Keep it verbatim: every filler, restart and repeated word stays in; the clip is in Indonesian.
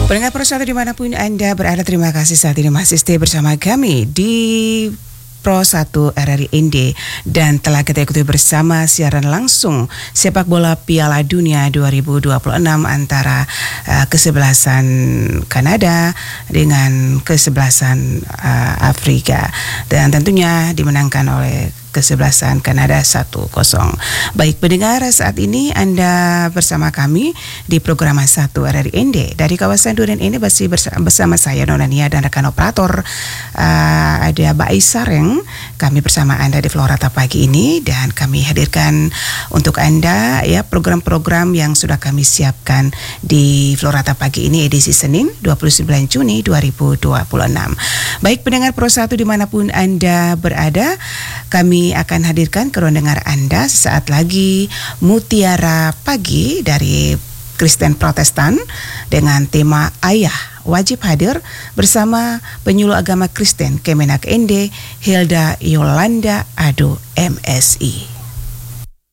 Pendengar Pro satu dimanapun Anda berada, terima kasih saat ini masih stay bersama kami di Pro satu R R I N D dan telah kita ikuti bersama siaran langsung sepak bola Piala Dunia dua ribu dua puluh enam antara uh, kesebelasan Kanada dengan kesebelasan uh, Afrika, dan tentunya dimenangkan oleh kesebelasan Kanada satu kosong. Baik pendengar, saat ini Anda bersama kami di program satu R R I N D dari kawasan Duren ini masih bersama, bersama saya Nona Nia dan rekan operator uh, ada Mbak Isareng. Kami bersama Anda di Florata pagi ini dan kami hadirkan untuk Anda ya program-program yang sudah kami siapkan di Florata pagi ini edisi Senin dua puluh sembilan Juni dua ribu dua puluh enam. Baik pendengar Pro satu dimanapun Anda berada, kami akan hadirkan ke ruang dengar Anda sesaat lagi Mutiara Pagi dari Kristen Protestan dengan tema Ayah Wajib Hadir bersama penyuluh agama Kristen Kemenak N D Hilda Yolanda Ado M Si.